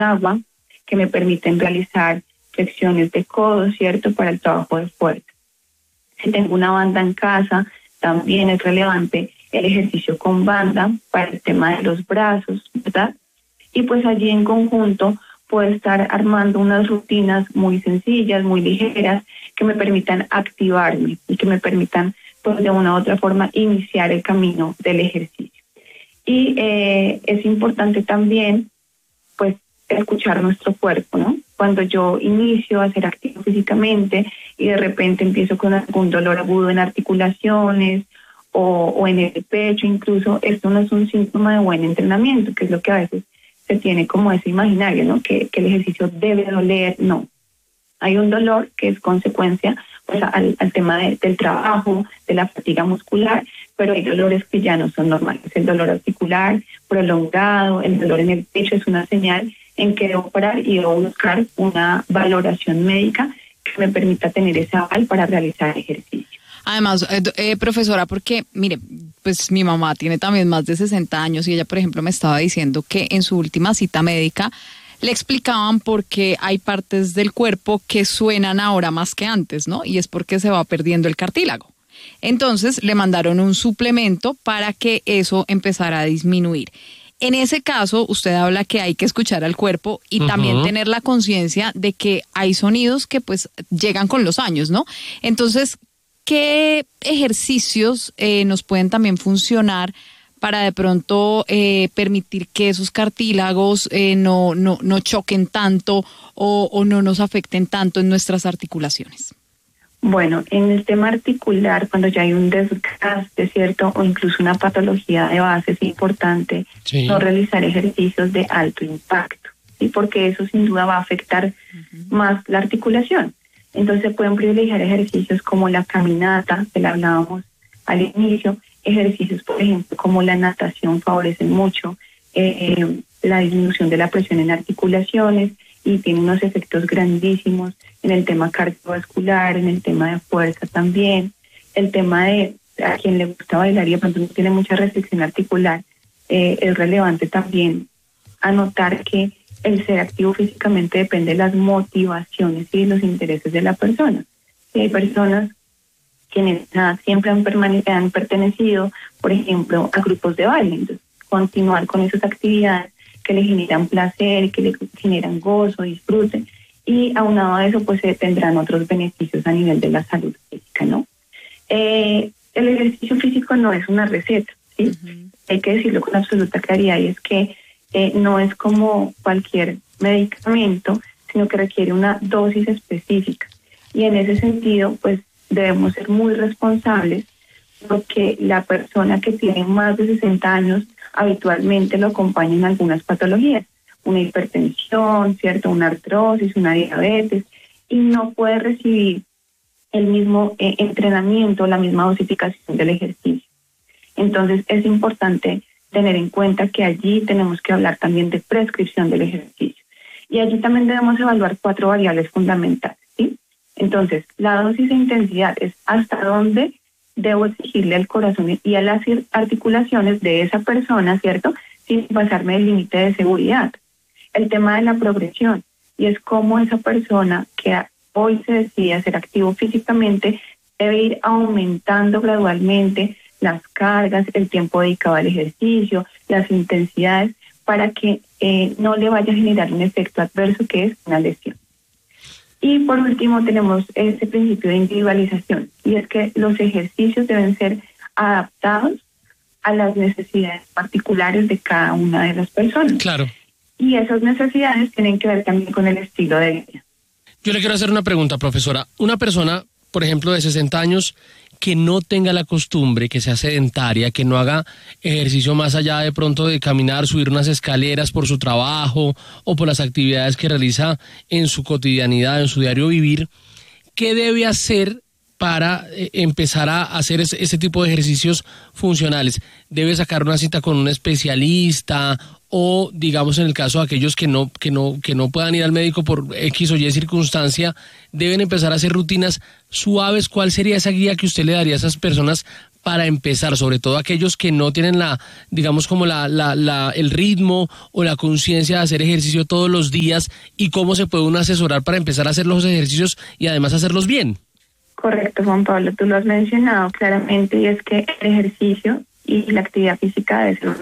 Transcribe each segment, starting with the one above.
agua, que me permiten realizar flexiones de codos, ¿cierto? Para el trabajo de fuerza. Si tengo una banda en casa, también es relevante el ejercicio con banda para el tema de los brazos, ¿verdad? Y pues allí en conjunto puedo estar armando unas rutinas muy sencillas, muy ligeras, que me permitan activarme y que me permitan, pues de una u otra forma, iniciar el camino del ejercicio. Y es importante también, pues, escuchar nuestro cuerpo, ¿no? Cuando yo inicio a ser activo físicamente y de repente empiezo con algún dolor agudo en articulaciones o en el pecho incluso, esto no es un síntoma de buen entrenamiento, que es lo que a veces se tiene como ese imaginario, ¿no? Que el ejercicio debe doler. No. Hay un dolor que es consecuencia pues al tema del trabajo, de la fatiga muscular, pero hay dolores que ya no son normales. El dolor articular prolongado, el dolor en el pecho es una señal en que debo parar y debo buscar una valoración médica que me permita tener ese aval para realizar ejercicio. Además, profesora, porque, mire, pues mi mamá tiene también más de 60 años y ella, por ejemplo, me estaba diciendo que en su última cita médica le explicaban por qué hay partes del cuerpo que suenan ahora más que antes, ¿no? Y es porque se va perdiendo el cartílago. Entonces, le mandaron un suplemento para que eso empezara a disminuir. En ese caso, usted habla que hay que escuchar al cuerpo y también tener la conciencia de que hay sonidos que pues llegan con los años, ¿no? Entonces, ¿qué ejercicios nos pueden también funcionar para de pronto permitir que esos cartílagos no choquen tanto o no nos afecten tanto en nuestras articulaciones? Bueno, en el tema articular, cuando ya hay un desgaste, ¿cierto? O incluso una patología de base, es importante no realizar ejercicios de alto impacto, ¿sí? Porque eso sin duda va a afectar más la articulación. Entonces pueden privilegiar ejercicios como la caminata, que le hablábamos al inicio, ejercicios, por ejemplo, como la natación favorecen mucho la disminución de la presión en articulaciones y tiene unos efectos grandísimos en el tema cardiovascular, en el tema de fuerza también, el tema de a quien le gusta bailar y de pronto no tiene mucha restricción articular, es relevante también anotar que el ser activo físicamente depende de las motivaciones y de los intereses de la persona. Y hay personas que siempre han pertenecido, por ejemplo, a grupos de baile. Entonces, continuar con esas actividades que le generan placer, que le generan gozo, disfrute, y aunado a eso, pues se tendrán otros beneficios a nivel de la salud física, ¿no? El ejercicio físico no es una receta, ¿sí? Hay que decirlo con absoluta claridad, y es que no es como cualquier medicamento, sino que requiere una dosis específica. Y en ese sentido, pues debemos ser muy responsables, porque la persona que tiene más de 60 años habitualmente lo acompaña en algunas patologías, una hipertensión, ¿cierto? Una artrosis, una diabetes, y no puede recibir el mismo entrenamiento, la misma dosificación del ejercicio. Entonces es importante tener en cuenta que allí tenemos que hablar también de prescripción del ejercicio. Y allí también debemos evaluar 4 variables fundamentales, ¿sí? Entonces, la dosis e intensidad es hasta dónde debo exigirle al corazón y a las articulaciones de esa persona, ¿cierto? Sin pasarme del límite de seguridad. El tema de la progresión, y es cómo esa persona que hoy se decide a ser activo físicamente debe ir aumentando gradualmente las cargas, el tiempo dedicado al ejercicio, las intensidades, para que no le vaya a generar un efecto adverso que es una lesión. Y por último tenemos ese principio de individualización, y es que los ejercicios deben ser adaptados a las necesidades particulares de cada una de las personas. Claro. Y esas necesidades tienen que ver también con el estilo de vida. Yo le quiero hacer una pregunta, profesora. Una persona, por ejemplo, de 60 años, que no tenga la costumbre, que sea sedentaria, que no haga ejercicio más allá de pronto de caminar, subir unas escaleras por su trabajo o por las actividades que realiza en su cotidianidad, en su diario vivir, ¿qué debe hacer para empezar a hacer ese tipo de ejercicios funcionales? ¿Debe sacar una cita con un especialista? O, digamos, en el caso de aquellos que no puedan ir al médico por X o Y circunstancia, deben empezar a hacer rutinas suaves. ¿Cuál sería esa guía que usted le daría a esas personas para empezar, sobre todo aquellos que no tienen el ritmo o la conciencia de hacer ejercicio todos los días, y cómo se puede uno asesorar para empezar a hacer los ejercicios y además hacerlos bien? Correcto, Juan Pablo, tú lo has mencionado claramente, y es que el ejercicio y la actividad física debe ser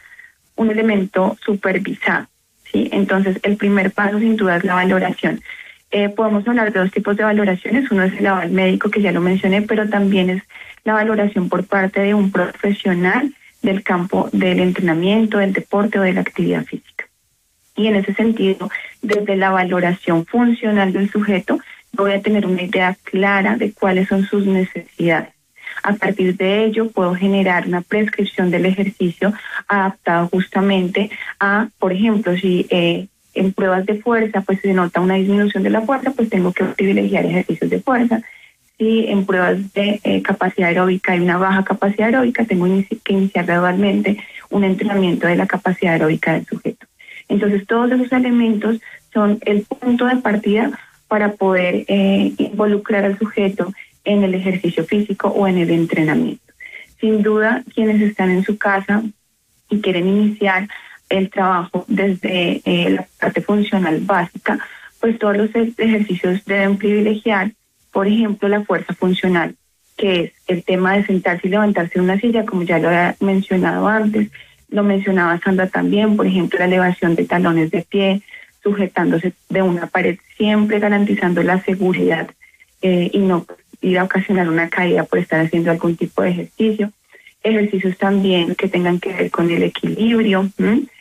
un elemento supervisado, ¿sí? Entonces, el primer paso sin duda es la valoración. Podemos hablar de dos tipos de valoraciones. Uno es el aval médico, que ya lo mencioné, pero también es la valoración por parte de un profesional del campo del entrenamiento, del deporte o de la actividad física. Y en ese sentido, desde la valoración funcional del sujeto, voy a tener una idea clara de cuáles son sus necesidades. A partir de ello, puedo generar una prescripción del ejercicio adaptado justamente a, por ejemplo, si en pruebas de fuerza pues se nota una disminución de la fuerza, pues tengo que privilegiar ejercicios de fuerza. Si en pruebas de capacidad aeróbica hay una baja capacidad aeróbica, tengo que iniciar gradualmente un entrenamiento de la capacidad aeróbica del sujeto. Entonces, todos esos elementos son el punto de partida para poder involucrar al sujeto en el ejercicio físico o en el entrenamiento. Sin duda, quienes están en su casa y quieren iniciar el trabajo desde la parte funcional básica, pues todos los ejercicios deben privilegiar, por ejemplo, la fuerza funcional, que es el tema de sentarse y levantarse de una silla, como ya lo había mencionado antes. Lo mencionaba Sandra también, por ejemplo, la elevación de talones de pie, sujetándose de una pared, siempre garantizando la seguridad y no ir a ocasionar una caída por estar haciendo algún tipo de ejercicio. Ejercicios también que tengan que ver con el equilibrio,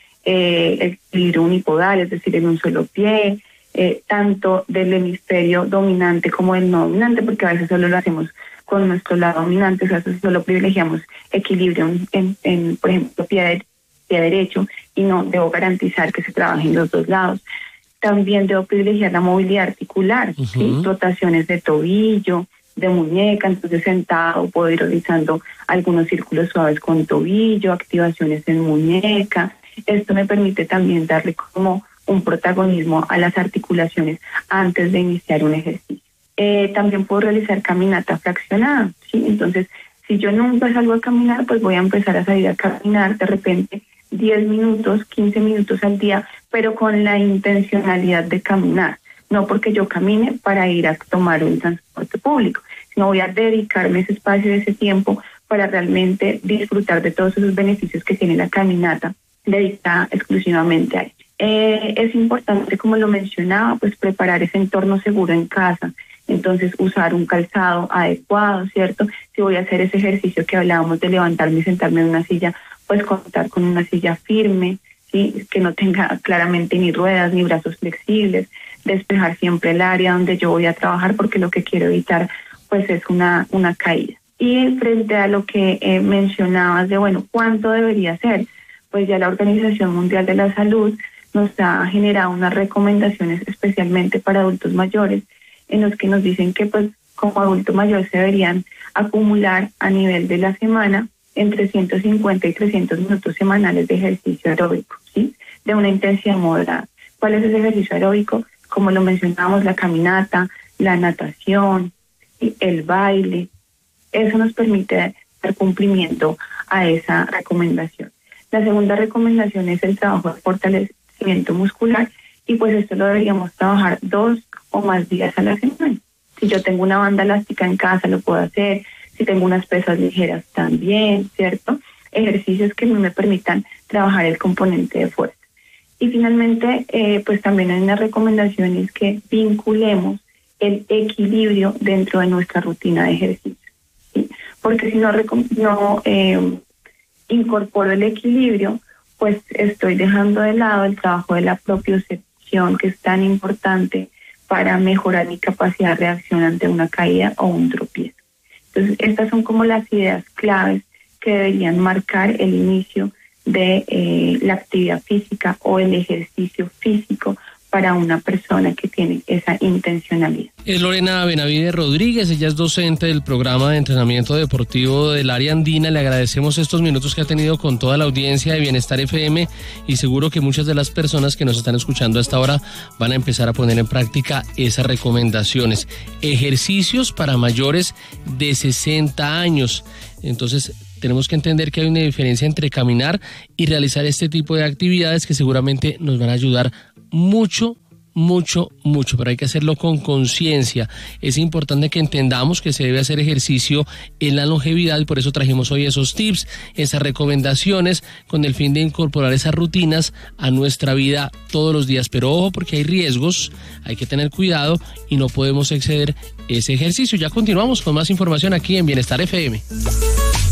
el equilibrio unipodal, es decir, en un solo pie, tanto del hemisferio dominante como del no dominante, porque a veces solo lo hacemos con nuestro lado dominante, o sea, solo privilegiamos equilibrio en por ejemplo, pie derecho, y no debo garantizar que se trabaje en los dos lados. También debo privilegiar la movilidad articular, ¿sí? Rotaciones de tobillo, de muñeca, entonces sentado puedo ir realizando algunos círculos suaves con tobillo, activaciones en muñeca. Esto me permite también darle como un protagonismo a las articulaciones antes de iniciar un ejercicio. También puedo realizar caminata fraccionada, ¿sí? Entonces, si yo nunca salgo a caminar, pues voy a empezar a salir a caminar de repente 10 minutos, 15 minutos al día, pero con la intencionalidad de caminar, no porque yo camine para ir a tomar un transporte público, sino voy a dedicarme ese espacio, ese tiempo, para realmente disfrutar de todos esos beneficios que tiene la caminata dedicada exclusivamente a ella. Es importante, como lo mencionaba, pues preparar ese entorno seguro en casa. Entonces, usar un calzado adecuado, ¿cierto? Si voy a hacer ese ejercicio que hablábamos de levantarme y sentarme en una silla, pues contar con una silla firme, ¿sí? Que no tenga claramente ni ruedas ni brazos flexibles, despejar siempre el área donde yo voy a trabajar, porque lo que quiero evitar pues es una caída. Y frente a lo que mencionabas de, bueno, ¿cuánto debería ser? Pues ya la Organización Mundial de la Salud nos ha generado unas recomendaciones especialmente para adultos mayores, en los que nos dicen que pues como adulto mayor se deberían acumular a nivel de la semana entre 150 y 300 minutos semanales de ejercicio aeróbico, ¿sí? De una intensidad moderada. ¿Cuál es ese ejercicio aeróbico? Como lo mencionamos, la caminata, la natación, el baile. Eso nos permite dar cumplimiento a esa recomendación. La segunda recomendación es el trabajo de fortalecimiento muscular, y pues esto lo deberíamos trabajar 2 o más días a la semana. Si yo tengo una banda elástica en casa, lo puedo hacer. Si tengo unas pesas ligeras también, ¿cierto? Ejercicios que me permitan trabajar el componente de fuerza. Y finalmente, pues también hay una recomendación, es que vinculemos el equilibrio dentro de nuestra rutina de ejercicio, ¿sí? Porque si no incorporo el equilibrio, pues estoy dejando de lado el trabajo de la propiocepción, que es tan importante para mejorar mi capacidad de reacción ante una caída o un tropiezo. Entonces, estas son como las ideas claves que deberían marcar el inicio de la actividad física o el ejercicio físico para una persona que tiene esa intencionalidad. Es Lorena Benavides Rodríguez, ella es docente del programa de entrenamiento deportivo del área andina. Le agradecemos estos minutos que ha tenido con toda la audiencia de Bienestar FM y seguro que muchas de las personas que nos están escuchando hasta ahora van a empezar a poner en práctica esas recomendaciones. Ejercicios para mayores de 60 años. Entonces, tenemos que entender que hay una diferencia entre caminar y realizar este tipo de actividades que seguramente nos van a ayudar mucho, pero hay que hacerlo con conciencia. Es importante que entendamos que se debe hacer ejercicio en la longevidad y por eso trajimos hoy esos tips, esas recomendaciones con el fin de incorporar esas rutinas a nuestra vida todos los días. Pero ojo, porque hay riesgos, hay que tener cuidado y no podemos exceder ese ejercicio. Ya continuamos con más información aquí en Bienestar FM.